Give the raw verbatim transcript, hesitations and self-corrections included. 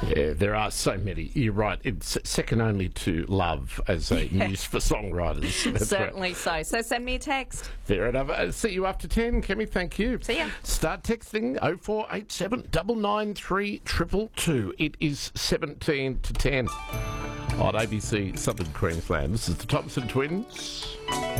Yeah, there are so many. You're right. It's second only to love as a Yeah. muse for songwriters. That's Certainly right. so. So send me a text. Fair enough. Uh, see you after ten, Kemi. Thank you. See ya. Start texting oh four eight seven, nine nine three, two two two. It is seventeen to ten on A B C Southern Queensland. This is the Thompson Twins.